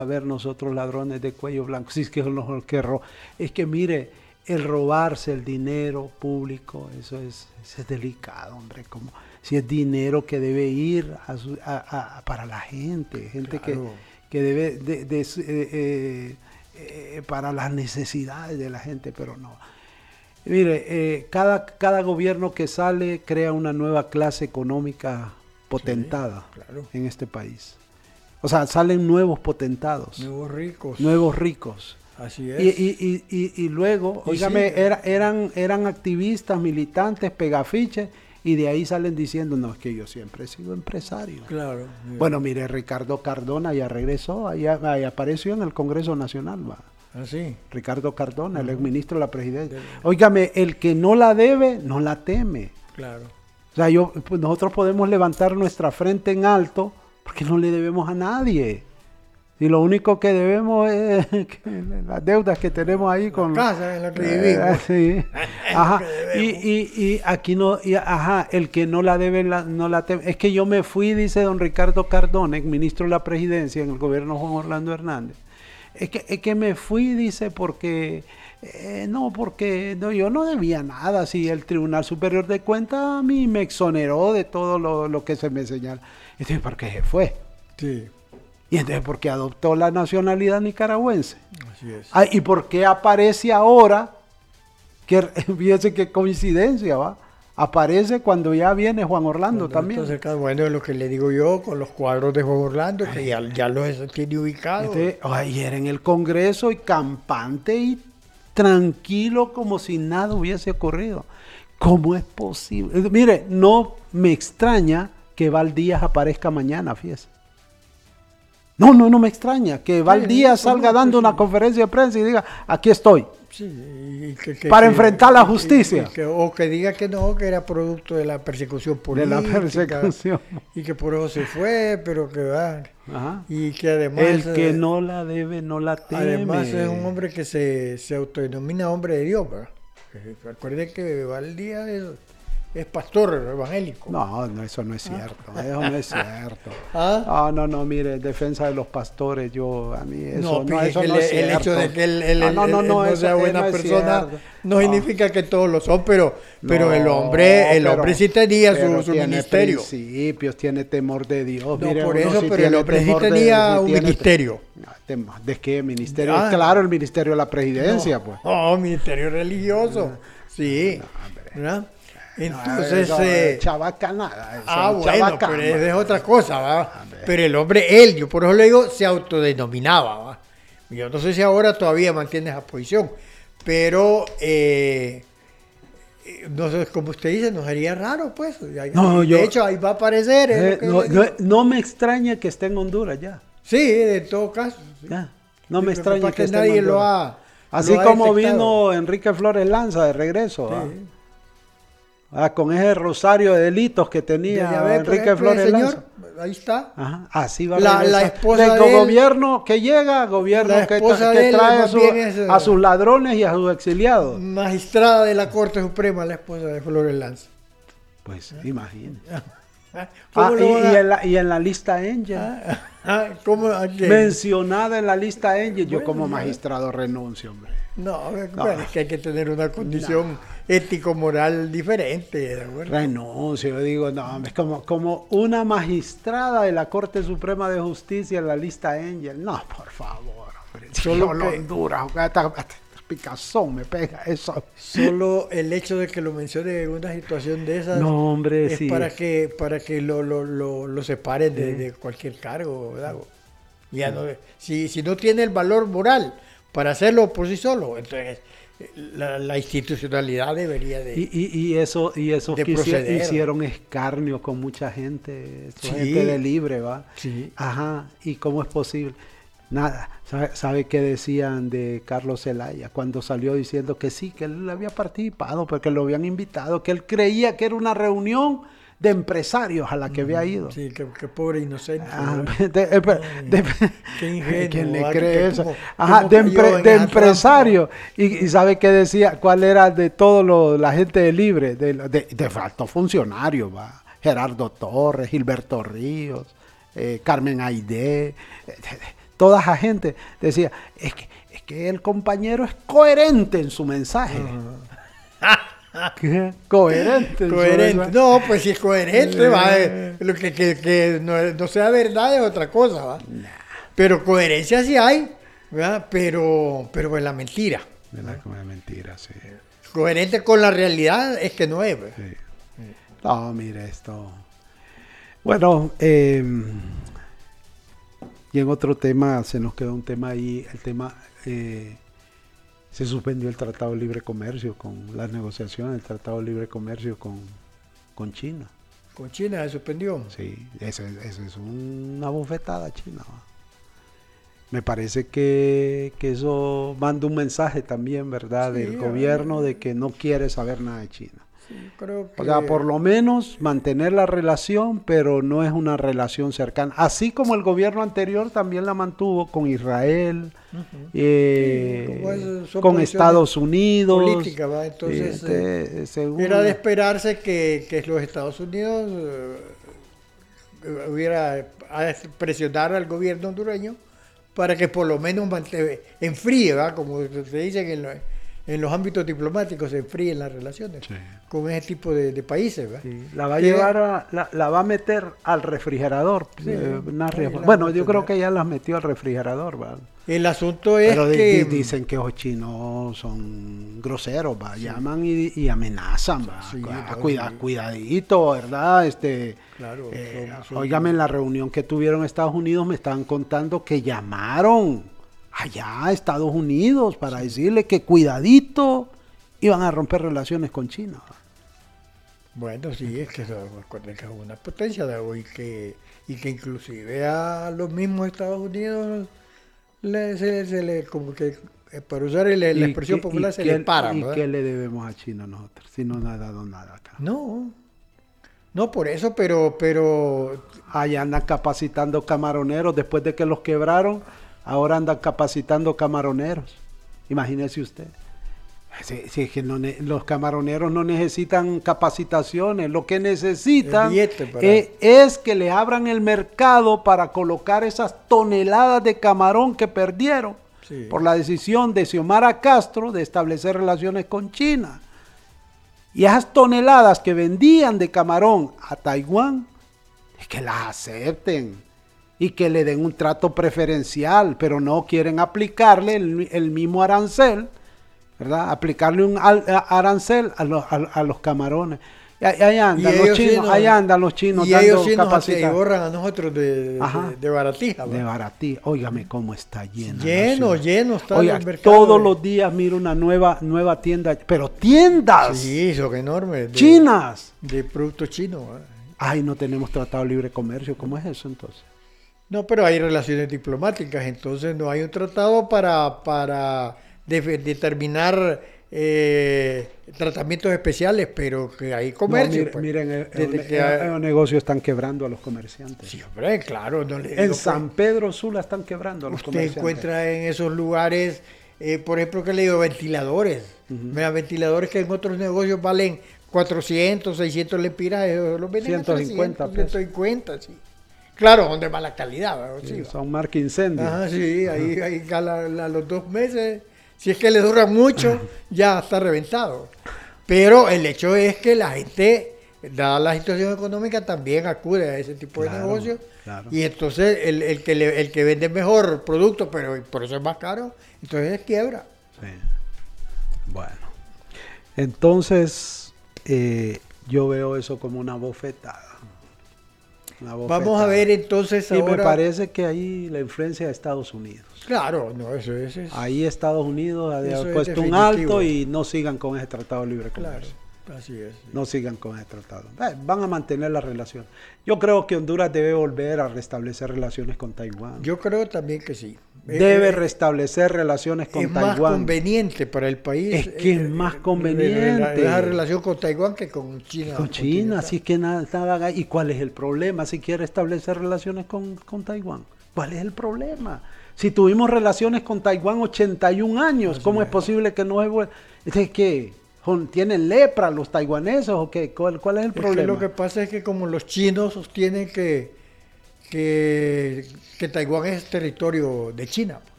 a ver nosotros ladrones de cuello blanco, si es que son los que es que mire, el robarse el dinero público, eso es delicado, hombre, como si es dinero que debe ir para la gente, Claro. que debe para las necesidades de la gente, pero no. Mire, cada gobierno que sale crea una nueva clase económica potentada, Sí, claro. en este país. O sea, salen nuevos potentados, Nuevos ricos. nuevos ricos. Así es. Y luego, Y óigame, sí. eran activistas, militantes, pegafiches, y de ahí salen diciendo, no, es que yo siempre he sido empresario. Claro. Bueno, mire, Ricardo Cardona ya regresó, ahí apareció en el Congreso Nacional, va. Así. Ricardo Cardona, el exministro de la Presidencia. De- Óigame, el que no la debe, no la teme. Claro. O sea, pues nosotros podemos levantar nuestra frente en alto porque no le debemos a nadie. Y lo único que debemos es las deudas que tenemos ahí con... La casa en la que vivimos. Sí. Ajá. que debemos. Y aquí no... ajá, el que no la debe, no la teme. Es que yo me fui, dice don Ricardo Cardona, ministro de la Presidencia en el gobierno de Juan Orlando Hernández. Es que me fui, dice, porque... porque yo no debía nada. Si el Tribunal Superior de Cuentas a mí me exoneró de todo lo que se me señala. Entonces, ¿por qué se fue? Sí. Y entonces, ¿por qué adoptó la nacionalidad nicaragüense? Así es. ¿Y por qué aparece ahora? Fíjese qué coincidencia, ¿va? Aparece cuando ya viene Juan Orlando también. Entonces, bueno, es lo que le digo yo con los cuadros de Juan Orlando, que ya los tiene ubicados. Ayer en el Congreso y campante y tranquilo como si nada hubiese ocurrido. ¿Cómo es posible? Mire, no me extraña que Valdías aparezca mañana, fíjese. No me extraña que Valdías salga dando una conferencia de prensa y diga, aquí estoy. Sí, para enfrentar la justicia. O que diga que no, que era producto de la persecución política. De la persecución. Y que por eso se fue, pero que va. Ajá. Y que además... El que no la debe, no la teme. Además es un hombre que se autodenomina hombre de Dios, ¿verdad? Recuerde que Valdía es pastor evangélico. No, eso no es cierto. Eso no es cierto. ¿Ah? No, mire, defensa de los pastores, a mí eso No, eso que no es cierto. el hecho de que él no eso sea buena no es persona cierto. no significa que todos lo son, pero el No, hombre sí tenía su tiene ministerio. Principios, tiene temor de Dios. No, Mire, por uno eso, sí pero tiene el hombre sí temor tenía un tiene ministerio. ¿De qué ministerio? Ah. Claro, el ministerio de la presidencia, pues. No, ministerio religioso. Sí. ¿Verdad? Entonces, chabacanada. bueno, pero es otra cosa, ¿va? Pero el hombre, yo por eso le digo, se autodenominaba, ¿va? Yo no sé si ahora todavía mantiene esa posición, pero no sé, como usted dice, nos haría raro, pues. De hecho, ahí va a aparecer. Es lo que no me extraña que esté en Honduras ya. Sí, en todo caso. Sí. Ya. No me extraña que esté en nadie Honduras. Así lo ha como detectado. vino Enrique Flores Lanza de regreso. Sí. Con ese rosario de delitos que tenía Ya ve, por Enrique ejemplo, Flores el Lanza. señor, ahí está. Ajá, así va a La regresar. esposa de él, gobierno que llega, gobierno la que esposa de él trae más bien es, a sus ladrones y a sus exiliados. Magistrada de la Corte Suprema, la esposa de Flores Lanza. Pues imagínate. ¿Cómo lo van a- y en la lista Angel. ¿Cómo? ¿A qué? Mencionada en la lista Angel, yo Bueno, como ya. magistrado renuncio, hombre. No, bueno, es que hay que tener una condición ético-moral diferente, ¿de acuerdo? Renuncio, yo digo, no, hombre, es como una magistrada de la Corte Suprema de Justicia en la lista Angel. No, por favor, hombre. Solo Solo que- Honduras, hasta picazón me pega eso. Solo el hecho de que lo mencione en una situación de esas No, hombre, es sí. para que lo separen de cualquier cargo, ¿verdad? Ya no, si no tiene el valor moral para hacerlo por sí solo, entonces la institucionalidad debería de... Y esos de que proceder. hicieron escarnio con mucha gente, Sí. gente de libre, ¿va? Sí. Ajá, ¿y cómo es posible? Nada, ¿sabe qué decían de Carlos Zelaya cuando salió diciendo que sí, que él había participado, porque lo habían invitado, que él creía que era una reunión de empresarios a la que había ido? Sí, que pobre inocente. Ah, ¿verdad? Qué ingenuo. ¿Quién le ¿verdad? cree eso? ¿Cómo Ajá, cayó en de esa empresario. Y sabe qué decía, cuál era de todo la gente de libre, de altos funcionarios, ¿va? Gerardo Torres, Gilberto Ríos, Carmen Aidé, toda esa gente decía, es que el compañero es coherente en su mensaje. ¿Qué? Coherente. Coherente. No, pues si es coherente, va. Lo que no sea verdad es otra cosa, va. Pero coherencia sí hay, ¿verdad? Pero es la mentira. ¿Verdad? Como es mentira, sí. Coherente con la realidad es que no es, ¿verdad? Sí. No, mire esto. Bueno, y en otro tema, se nos quedó un tema ahí, el tema, se suspendió el Tratado de Libre Comercio con las negociaciones del Tratado de Libre Comercio con China. Con China se suspendió. Sí, eso es una bofetada a China. ¿Va? Me parece que eso manda un mensaje también, ¿verdad? Sí, del gobierno de que no quiere saber nada de China. Creo que... O sea, por lo menos mantener la relación, pero no es una relación cercana. Así como el gobierno anterior también la mantuvo con Israel, con Estados Unidos. Política, ¿va? Entonces, era de esperarse que los Estados Unidos presionara al gobierno hondureño para que por lo menos enfríe, ¿va? Como se dicen en los ámbitos diplomáticos, se enfríen las relaciones con ese tipo de países, ¿va? Sí, la va a llevar la va a meter al refrigerador. Sí, bueno, yo creo que ya las metió al refrigerador, ¿va? El asunto es pero que... dicen que los chinos son groseros, ¿va? Sí. Llaman y amenazan, ¿va? Sí, cuidadito, ¿verdad? Claro. Óigame, en la reunión que tuvieron en Estados Unidos me estaban contando que llamaron allá a Estados Unidos para decirle que cuidadito iban a romper relaciones con China. Bueno, sí, es que es una potencia y que inclusive a los mismos Estados Unidos se le como que, para usar la expresión popular, se le para. ¿Y qué le debemos a China nosotros si no nos ha dado nada acá? No por eso, pero allá andan capacitando camaroneros después de que los quebraron. Ahora andan capacitando camaroneros. Imagínese usted. Si es que los camaroneros no necesitan capacitaciones, lo que necesitan es que le abran el mercado para colocar esas toneladas de camarón que perdieron por la decisión de Xiomara Castro de establecer relaciones con China. Y esas toneladas que vendían de camarón a Taiwán, es que las acepten y que le den un trato preferencial, pero no quieren aplicarle el mismo arancel, ¿verdad? Aplicarle un arancel a los camarones. Ahí andan los chinos y dando capacitación. Y borran a nosotros de baratija. De baratija. Óigame cómo está lleno. Lleno está el mercado. Todos los días miro una nueva tienda, pero tiendas. Sí, son enormes. Chinas. De productos chinos. Ay, no tenemos tratado de libre comercio. ¿Cómo es eso entonces? No, pero hay relaciones diplomáticas, entonces no hay un tratado para determinar tratamientos especiales, pero que hay comercio. No, miren, los negocios están quebrando a los comerciantes. Sí, hombre, claro. En San Pedro Sula están quebrando a los comerciantes. Usted encuentra en esos lugares, por ejemplo, que le digo, ventiladores. Mira, ventiladores que en otros negocios valen 400, 600 lempiras, los venden 150 a 300, 150, sí. Claro, donde va la calidad. Sí, son marca incendio. Sí, ahí a los 2 meses, si es que le dura mucho, ya está reventado. Pero el hecho es que la gente, dada la situación económica, también acude a ese tipo de negocios. Claro. Y entonces el que vende mejor producto, pero por eso es más caro, entonces es quiebra. Sí. Bueno, entonces yo veo eso como una bofetada. Vamos a ver entonces ahora... Y me parece que ahí la influencia de Estados Unidos. Claro, no, eso es... Ahí Estados Unidos ha puesto un alto y no sigan con ese tratado de libre comercio. Claro, así es. No sigan con ese tratado. Van a mantener la relación. Yo creo que Honduras debe volver a restablecer relaciones con Taiwán. Yo creo también que sí. Debe restablecer relaciones con Taiwán. Es más conveniente para el país. Es que es más conveniente. La relación con Taiwán que con China. Con China, así es que nada. ¿Y cuál es el problema si quiere establecer relaciones con Taiwán? ¿Cuál es el problema? Si tuvimos relaciones con Taiwán 81 años, ¿cómo es posible que no es que tienen lepra los taiwaneses o qué? ¿Cuál es el problema? Lo que pasa es que como los chinos sostienen que que Taiwán es territorio de China.